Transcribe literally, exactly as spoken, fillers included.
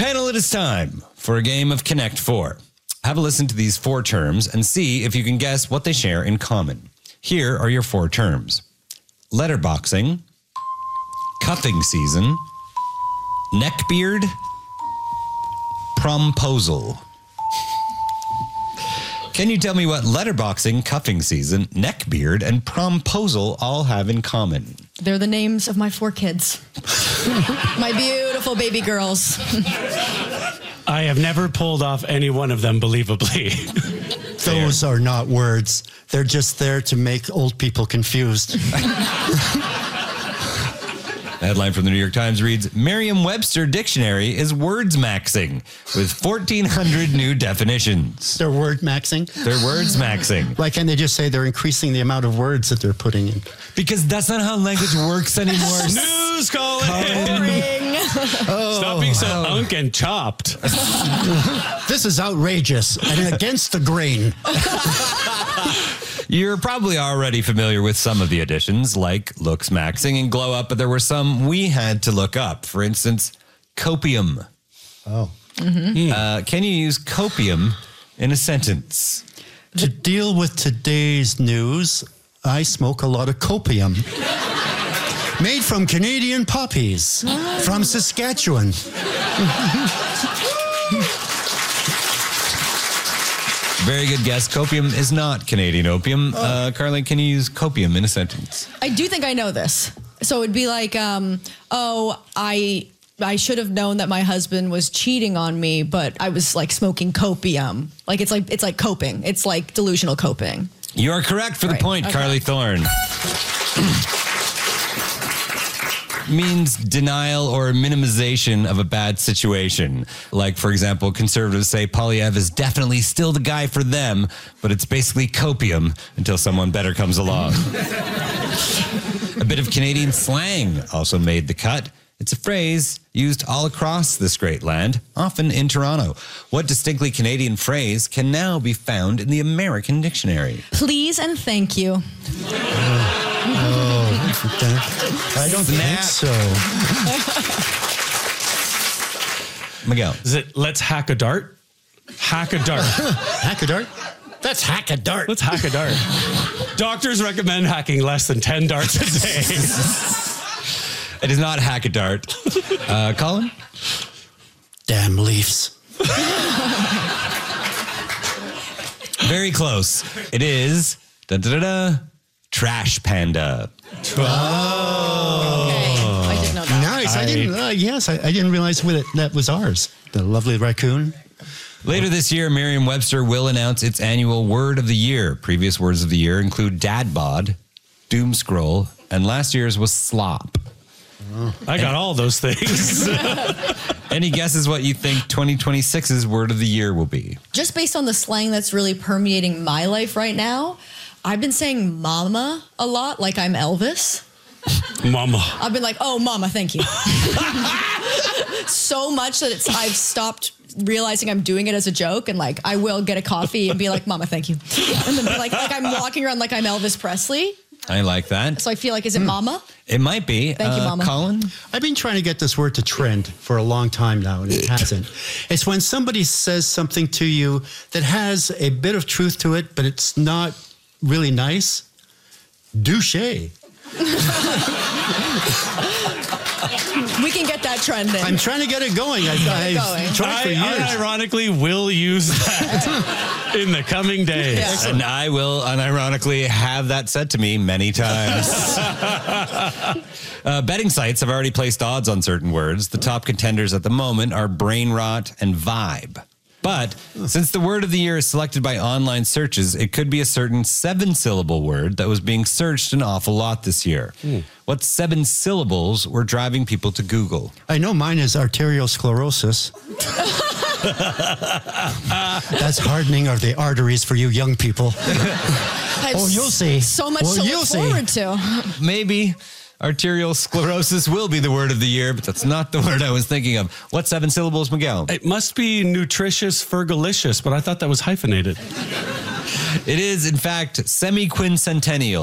Panel, it is time for a game of Connect Four. Have a listen to these four terms and see if you can guess what they share in common. Here are your four terms. Letterboxing, cuffing season, neckbeard, promposal. Can you tell me what letterboxing, cuffing season, neckbeard, and promposal all have in common? They're the names of my four kids. My beautiful baby girls. I have never pulled off any one of them believably. Those are not words. They're just there to make old people confused. The headline from the New York Times reads, Merriam-Webster Dictionary is words-maxing with fourteen hundred new definitions. They're word maxing. They're words-maxing. Why can't they just say they're increasing the amount of words that they're putting in? Because that's not how language works anymore. News, Colin! Oh, Stop being so wow. unk and chopped. This is outrageous and against the grain. You're probably already familiar with some of the additions, like looks maxing and glow up, but there were some we had to look up. For instance, copium. Oh. Mm-hmm. Uh, can you use copium in a sentence? To deal with today's news, I smoke a lot of copium. Made from Canadian poppies from Saskatchewan. Very good guess. Copium is not Canadian opium. Uh, Carly, can you use copium in a sentence? I do think I know this. So it'd be like, um, oh, I I should have known that my husband was cheating on me, but I was like smoking copium. Like it's like it's like coping. It's like delusional coping. You are correct for the Right. point, Okay. Carly Thorne. Means denial or minimization of a bad situation. Like, for example, conservatives say Polyev is definitely still the guy for them, but it's basically copium until someone better comes along. A bit of Canadian slang also made the cut. It's a phrase used all across this great land, often in Toronto. What distinctly Canadian phrase can now be found in the American dictionary? Please and thank you. I don't think so. Miguel. Is it let's hack a dart? Hack a dart. Hack a dart? That's hack a dart. Let's hack a dart. Doctors recommend hacking less than ten darts a day. It is not hack a dart. Uh, Colin? Damn Leafs. Very close. It is da da da da trash panda. Okay. I didn't know that. Nice. I, didn't. Uh, yes, I, I didn't realize what it, that was ours. The lovely raccoon. Later this year, Merriam-Webster will announce its annual word of the year. Previous words of the year include dad bod, doom scroll, and last year's was slop. I got all those things. Any guesses what you think twenty twenty-six's word of the year will be? Just based on the slang that's really permeating my life right now, I've been saying mama a lot, like I'm Elvis. Mama. I've been like, oh, mama, thank you. So much that it's I've stopped realizing I'm doing it as a joke, and like I will get a coffee and be like, mama, thank you. And then be like, like I'm walking around like I'm Elvis Presley. I like that. So I feel like, is it mama? It might be. Thank you, uh, Mama. Colin? I've been trying to get this word to trend for a long time now, and it hasn't. It's when somebody says something to you that has a bit of truth to it, but it's not really nice. Douche. We can get that trending. I'm trying to get it going. I, it I've going. tried for I years. unironically will use that in the coming days. Yeah. And I will unironically have that said to me many times. uh, betting sites have already placed odds on certain words. The top contenders at the moment are brain rot and vibe. But since the word of the year is selected by online searches, it could be a certain seven-syllable word that was being searched an awful lot this year. Mm. What seven syllables were driving people to Google? I know mine is arteriosclerosis. That's hardening of the arteries for you young people. Oh, you'll see. So much Well, to you'll look see. forward to. Maybe arterial sclerosis will be the word of the year, but that's not the word I was thinking of. What seven syllables, Miguel? It must be nutritious fergalicious, but I thought that was hyphenated. It is, in fact, semi-quincentennial.